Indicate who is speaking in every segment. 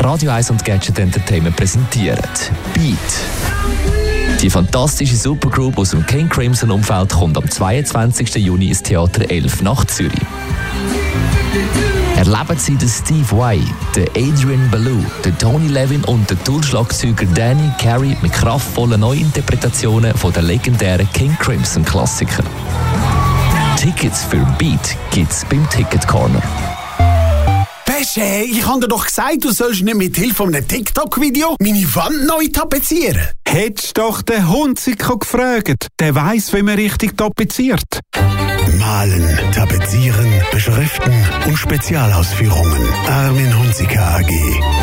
Speaker 1: Radio 1 und Gadget Entertainment präsentieren Beat. Die fantastische Supergroup aus dem King Crimson Umfeld kommt am 22. Juni ins Theater 11 nach Zürich. Erleben Sie den Steve Vai, den Adrian Belew, den Tony Levin und den Tourschlagzeuger Danny Carey mit kraftvollen Neuinterpretationen von der legendären King Crimson Klassiker. Tickets für Beat gibt's beim Ticket Corner.
Speaker 2: Pesche, ich habe dir doch gesagt, du sollst nicht mit Hilfe eines TikTok-Video meine Wand neu tapezieren.
Speaker 3: Hättest doch den Hunziker gefragt. Der weiss, wie man richtig tapeziert.
Speaker 2: Malen, tapezieren, beschriften und Spezialausführungen. Armin Hunziker AG.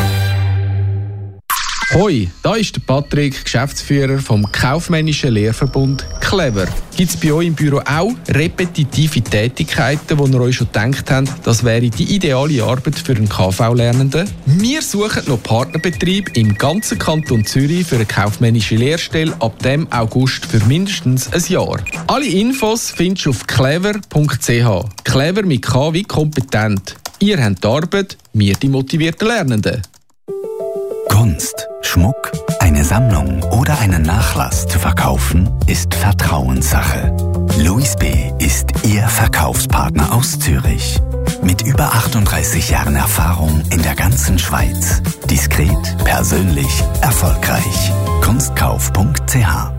Speaker 4: Hoi, da ist der Patrick, Geschäftsführer vom kaufmännischen Lehrverbund Clever. Gibt es bei euch im Büro auch repetitive Tätigkeiten, wo ihr euch schon gedacht habt, das wäre die ideale Arbeit für einen KV-Lernenden? Wir suchen noch Partnerbetrieb im ganzen Kanton Zürich für eine kaufmännische Lehrstelle ab dem August für mindestens ein Jahr. Alle Infos findest du auf clever.ch. Clever mit K wie kompetent. Ihr habt die Arbeit, wir die motivierten Lernenden.
Speaker 5: Kunst, Schmuck, eine Sammlung oder einen Nachlass zu verkaufen, ist Vertrauenssache. Louis B. ist Ihr Verkaufspartner aus Zürich. Mit über 38 Jahren Erfahrung in der ganzen Schweiz. Diskret, persönlich, erfolgreich. Kunstkauf.ch.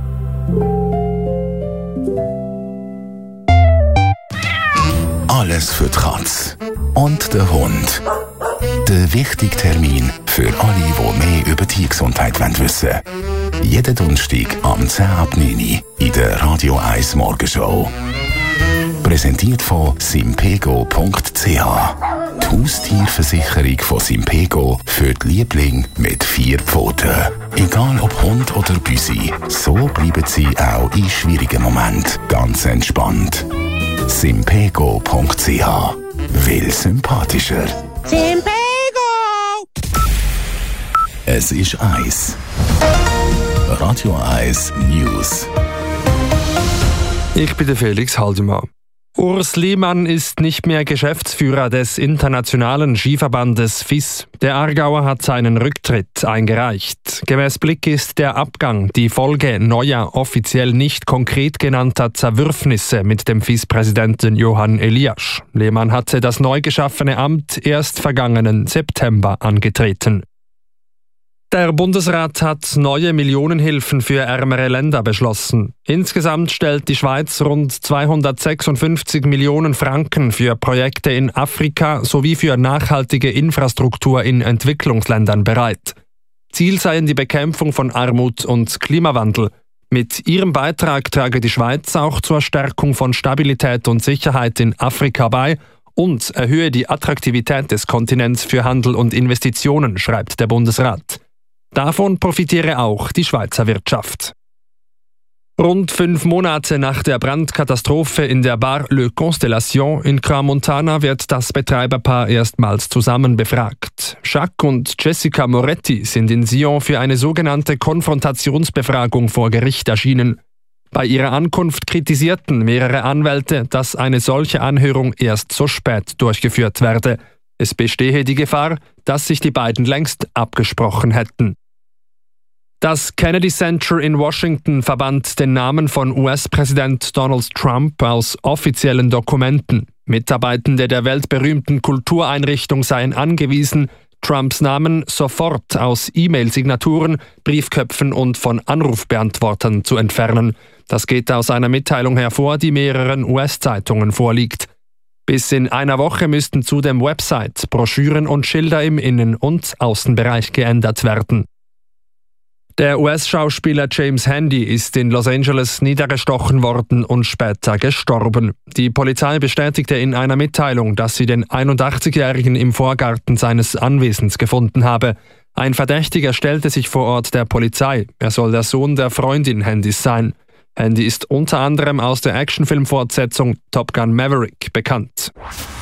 Speaker 6: Alles für die Katze und den Hund. Der wichtige Termin für alle, die mehr über Tiergesundheit wissen wollen. Jeden Donnerstag am 10 ab 9 Uhr in der Radio 1 Morgenshow. Präsentiert von simpego.ch. Die Haustierversicherung von Simpego für die Lieblinge mit 4 Pfoten. Egal ob Hund oder Büsi, so bleiben sie auch in schwierigen Momenten ganz entspannt. simpego.ch. Will sympathischer.
Speaker 7: Simpego!
Speaker 6: Es ist 1. Radio 1 News.
Speaker 8: Ich bin der Felix Haldimann. Urs Lehmann ist nicht mehr Geschäftsführer des internationalen Skiverbandes FIS. Der Aargauer hat seinen Rücktritt eingereicht. Gemäß Blick ist der Abgang die Folge neuer, offiziell nicht konkret genannter Zerwürfnisse mit dem FIS-Präsidenten Johann Eliasch. Lehmann hatte das neu geschaffene Amt erst vergangenen September angetreten. Der Bundesrat hat neue Millionenhilfen für ärmere Länder beschlossen. Insgesamt stellt die Schweiz rund 256 Millionen Franken für Projekte in Afrika sowie für nachhaltige Infrastruktur in Entwicklungsländern bereit. Ziel seien die Bekämpfung von Armut und Klimawandel. Mit ihrem Beitrag trage die Schweiz auch zur Stärkung von Stabilität und Sicherheit in Afrika bei und erhöhe die Attraktivität des Kontinents für Handel und Investitionen, schreibt der Bundesrat. Davon profitiere auch die Schweizer Wirtschaft. Rund 5 Monate nach der Brandkatastrophe in der Bar Le Constellation in Crans-Montana wird das Betreiberpaar erstmals zusammen befragt. Jacques und Jessica Moretti sind in Sion für eine sogenannte Konfrontationsbefragung vor Gericht erschienen. Bei ihrer Ankunft kritisierten mehrere Anwälte, dass eine solche Anhörung erst so spät durchgeführt werde. Es bestehe die Gefahr, dass sich die beiden längst abgesprochen hätten. Das Kennedy Center in Washington verband den Namen von US-Präsident Donald Trump aus offiziellen Dokumenten. Mitarbeitende der weltberühmten Kultureinrichtung seien angewiesen, Trumps Namen sofort aus E-Mail-Signaturen, Briefköpfen und von Anrufbeantwortern zu entfernen. Das geht aus einer Mitteilung hervor, die mehreren US-Zeitungen vorliegt. Bis in einer Woche müssten zudem Websites, Broschüren und Schilder im Innen- und Außenbereich geändert werden. Der US-Schauspieler James Handy ist in Los Angeles niedergestochen worden und später gestorben. Die Polizei bestätigte in einer Mitteilung, dass sie den 81-Jährigen im Vorgarten seines Anwesens gefunden habe. Ein Verdächtiger stellte sich vor Ort der Polizei. Er soll der Sohn der Freundin Handys sein. Handy ist unter anderem aus der Actionfilmfortsetzung Top Gun Maverick bekannt.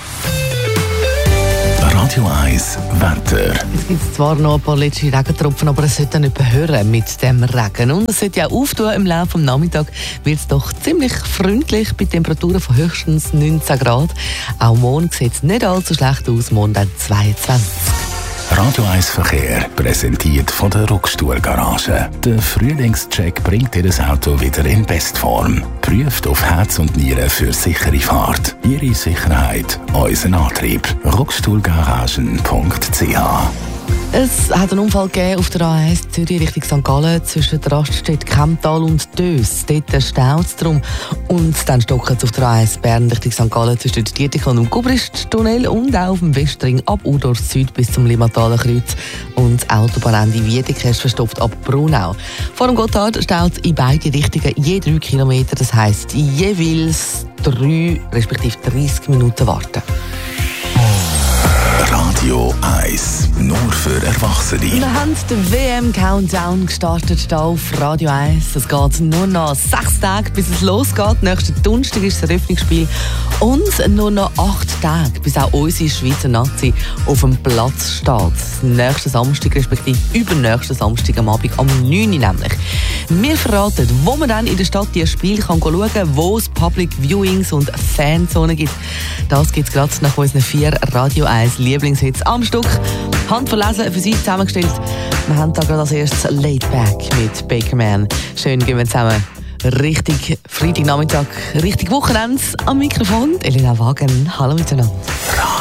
Speaker 6: Radio 1 Wetter.
Speaker 9: Es gibt zwar noch ein paar letzte Regentropfen, aber es sollte nicht behören mit dem Regen. Und es sollte ja auch auftun. Im Laufe des Nachmittags wird es doch ziemlich freundlich bei Temperaturen von höchstens 19 Grad. Auch morgen sieht es nicht allzu schlecht aus, morgen dann 22.
Speaker 6: Radio 1 Verkehr, präsentiert von der Ruckstuhl-Garage. Der Frühlingscheck bringt Ihr Auto wieder in Bestform. Prüft auf Herz und Nieren für sichere Fahrt. Ihre Sicherheit, unser Antrieb. Ruckstuhlgaragen.ch.
Speaker 9: Es hat einen Unfall gegeben auf der A1 Zürich Richtung St. Gallen zwischen der Raststätte Kemptal und Dös. Dort staut es drum. Und dann stockt es auf der A1 Bern Richtung St. Gallen zwischen der Dietikon und Gubrist-Tunnel und auch auf dem Westring ab Udorf Süd bis zum Limmataler Kreuz. Und das Autobahnende Wiedeke ist verstopft ab Brunau. Vor dem Gotthard staut es in beide Richtungen je 3 Kilometer. Das heisst jeweils 3 respektive 30 Minuten warten.
Speaker 6: Radio 1, nur für Erwachsene.
Speaker 9: Wir haben den WM-Countdown gestartet hier auf Radio 1. Es geht nur noch 6 Tage, bis es losgeht. Nächsten Donnerstag ist das Eröffnungsspiel. Und nur noch 8 Tage, bis auch unsere Schweizer Nazi auf dem Platz steht. Nächsten Samstag, respektive übernächsten Samstag am Abend, am 9. Uhr nämlich. Wir verraten, wo man dann in der Stadt dieses Spiel schauen kann, wo es Public Viewings und Fanzonen gibt. Das gibt es gerade nach unseren 4 Radio 1 Lieblingshits am Stück. Handverlesen für Sie zusammengestellt. Wir haben da gerade als erstes Laid Back mit Baker Man. Schön, gehen wir zusammen. Richtig Freitagnachmittag, richtig Wochenende am Mikrofon. Elena Wagen, hallo miteinander.